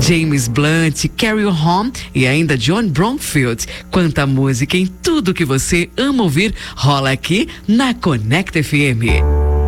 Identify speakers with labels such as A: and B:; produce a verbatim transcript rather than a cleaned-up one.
A: James Blunt, Carry On Home e ainda John Bromfield. Quanta música em tudo que você ama ouvir rola aqui na Conecta F M.